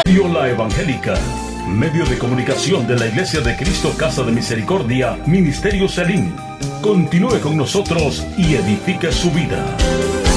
Radio La Evangélica, medio de comunicación de la Iglesia de Cristo Casa de Misericordia, Ministerio Selim. Continúe con nosotros y edifique su vida.